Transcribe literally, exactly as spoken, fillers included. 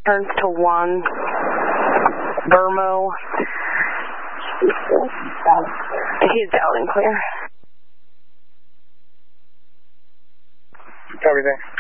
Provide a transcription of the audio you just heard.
turns to one. Burmo. He's out and clear. Everything.